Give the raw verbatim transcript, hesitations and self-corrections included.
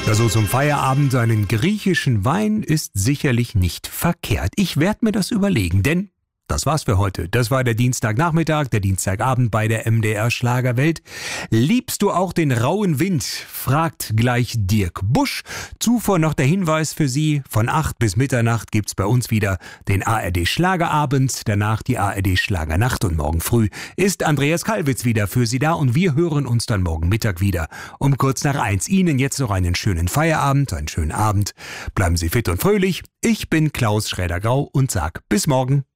Ja, so zum Feierabend einen griechischen Wein ist sicherlich nicht verkehrt. Ich werde mir das überlegen, denn das war's für heute. Das war der Dienstagnachmittag, der Dienstagabend bei der M D R Schlagerwelt. Liebst du auch den rauen Wind? Fragt gleich Dirk Busch. Zuvor noch der Hinweis für Sie: Von acht bis Mitternacht gibt's bei uns wieder den A R D Schlagerabend, danach die A R D Schlagernacht und morgen früh ist Andreas Kalwitz wieder für Sie da und wir hören uns dann morgen Mittag wieder um kurz nach eins. Ihnen jetzt noch einen schönen Feierabend, einen schönen Abend. Bleiben Sie fit und fröhlich. Ich bin Klaus Schräder-Grau und sag bis morgen.